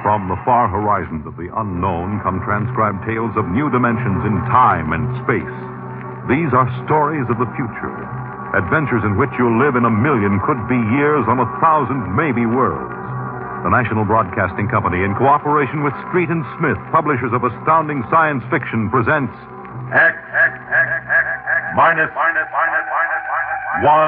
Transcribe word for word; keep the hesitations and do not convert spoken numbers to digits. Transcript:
From the far horizons of the unknown come transcribed tales of new dimensions in time and space. These are stories of the future, adventures in which you'll live in a million could-be years on a thousand maybe worlds. The National Broadcasting Company, in cooperation with Street and Smith, publishers of astounding science fiction, presents X, X, X, X, X, minus, minus, minus, minus, minus, one.